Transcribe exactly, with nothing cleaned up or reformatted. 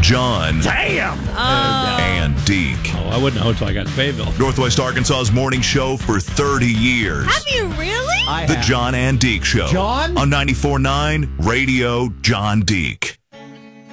John Damn! and Deke. Oh, I wouldn't know until I got to Fayetteville. Northwest Arkansas's morning show for thirty years. Have you really? I The have. John and Deke Show. John? On ninety-four point nine Radio John Deke.